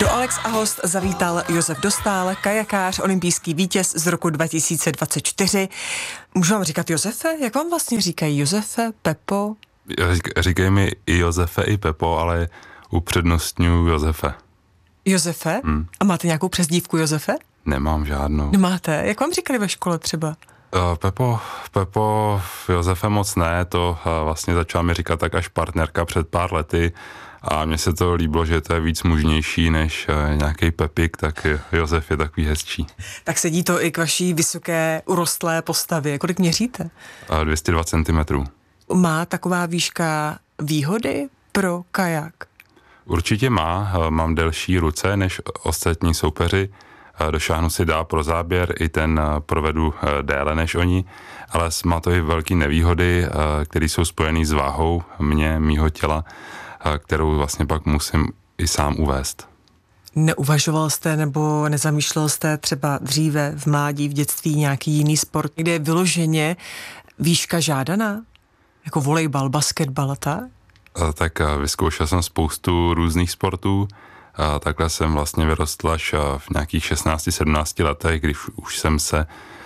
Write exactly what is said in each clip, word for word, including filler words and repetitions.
Do Alex a host zavítal Josef Dostál, kajakář, olympijský vítěz z roku dva tisíce dvacet čtyři. Můžu vám říkat Josefe? Jak vám vlastně říkají Josefe, Pepo? Říkají mi i Josefe, i Pepo, ale upřednostňuji Josefe. Josefe? Hmm. A máte nějakou přezdívku Josefe? Nemám žádnou. Nemáte? Jak vám říkali ve škole třeba? Uh, Pepo, Pepo, Josefe moc ne, to uh, vlastně začala mi říkat tak až partnerka před pár lety a mně se to líbilo, že to je víc mužnější než uh, nějaký Pepik, tak Josef je takový hezčí. Tak sedí to i k vaší vysoké urostlé postavě. Kolik měříte? Uh, dvě stě dva centimetrů. Má taková výška výhody pro kajak? Určitě má, uh, mám delší ruce než ostatní soupeři. Došáhnu si dál pro záběr, i ten provedu déle než oni, ale má to i velké nevýhody, které jsou spojené s váhou mě, mýho těla, kterou vlastně pak musím i sám uvést. Neuvažoval jste nebo nezamýšlel jste třeba dříve v mládí, v dětství nějaký jiný sport, kde je vyloženě výška žádaná? Jako volejbal, basketbal a tak? Tak vyzkoušel jsem spoustu různých sportů. A takhle jsem vlastně vyrostl až v nějakých šestnácti sedmnácti letech, když už jsem se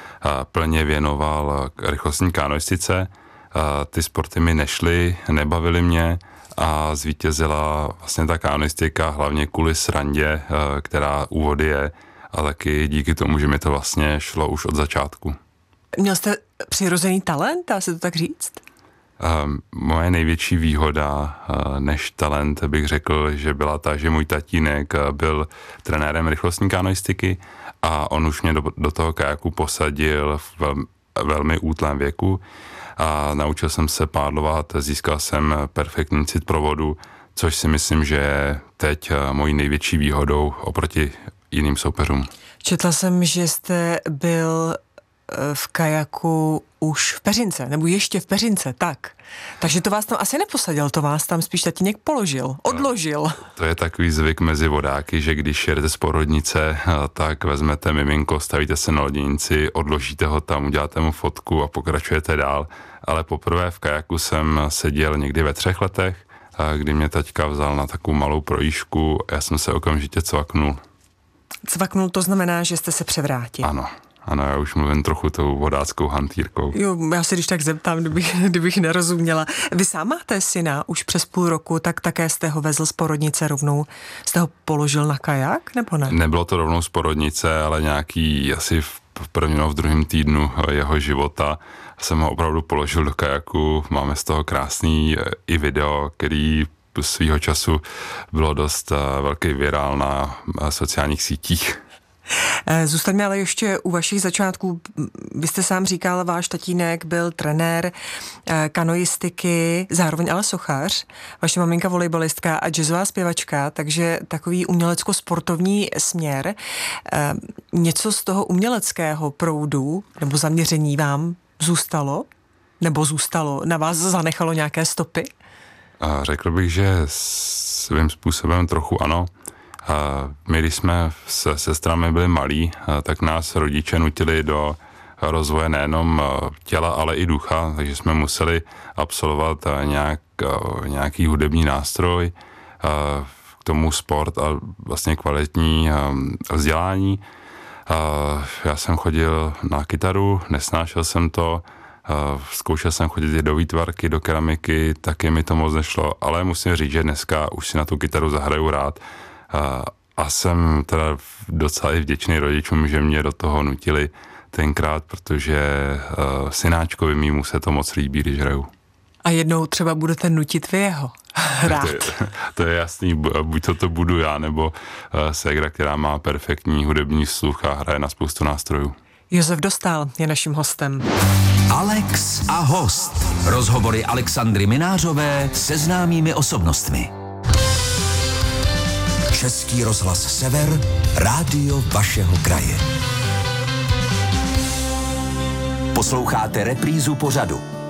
plně věnoval rychlostní kanoistice. Ty sporty mi nešly, nebavily mě a zvítězila vlastně ta kanoistika hlavně kvůli srandě, která u vody je, a taky díky tomu, že mi to vlastně šlo už od začátku. Měl jste přirozený talent, dá se to tak říct? Uh, moje největší výhoda uh, než talent bych řekl, že byla ta, že můj tatínek uh, byl trenérem rychlostní kanoistiky a on už mě do, do toho kajaku posadil v vel, velmi útlém věku a naučil jsem se pádlovat, získal jsem perfektní cit pro vodu, což si myslím, že je teď uh, mojí největší výhodou oproti jiným soupeřům. Četla jsem, že jste byl v kajaku už v Peřince, nebo ještě v Peřince, tak. Takže to vás tam asi neposadil, to vás tam spíš tatínek položil, odložil. To je takový zvyk mezi vodáky, že když jedete z porodnice, tak vezmete miminko, stavíte se na loděnici, odložíte ho tam, uděláte mu fotku a pokračujete dál. Ale poprvé v kajaku jsem seděl někdy ve třech letech, kdy mě taťka vzal na takovou malou projížďku a já jsem se okamžitě cvaknul. Cvaknul to znamená, že jste se převrátil. Ano. Ano, já už mluvím trochu tou vodáckou hantýrkou. Jo, já si když tak zeptám, kdybych, kdybych nerozuměla. Vy sám máte syna už přes půl roku, tak také jste ho vezl z porodnice rovnou, jste ho položil na kajak, nebo ne? Nebylo to rovnou z porodnice, ale nějaký asi v prvním nebo v druhém týdnu jeho života jsem ho opravdu položil do kajaku. Máme z toho krásný i video, který svýho času bylo dost velký virál na sociálních sítích. Zůstaňme ale ještě u vašich začátků. Vy jste sám říkal, váš tatínek byl trenér kanoistiky, zároveň ale sochař, vaše maminka volejbalistka a jazzová zpěvačka, takže takový umělecko-sportovní směr. Něco z toho uměleckého proudu nebo zaměření vám zůstalo? Nebo zůstalo? Na vás zanechalo nějaké stopy? Řekl bych, že svým způsobem trochu ano. A my, když jsme se sestrami byli malí, tak nás rodiče nutili do rozvoje nejenom těla, ale i ducha, takže jsme museli absolvovat nějak, nějaký hudební nástroj, k tomu sport a vlastně kvalitní vzdělání. Já jsem chodil na kytaru, nesnášel jsem to, zkoušel jsem chodit do výtvarky, do keramiky, taky mi to moc nešlo, ale musím říct, že dneska už si na tu kytaru zahraju rád. A jsem teda docela i vděčný rodičům, že mě do toho nutili tenkrát, protože uh, synáčkovi mýmu se to moc líbí, když hraju. A jednou třeba budete nutit vy jeho hrát. To je, to je jasný, buď to to budu já, nebo uh, ségra, která má perfektní hudební sluch a hraje na spoustu nástrojů. Josef Dostál je naším hostem. Alex a host. Rozhovory Alexandry Minářové se známými osobnostmi. Český rozhlas Sever, rádio vašeho kraje. Posloucháte reprízu pořadu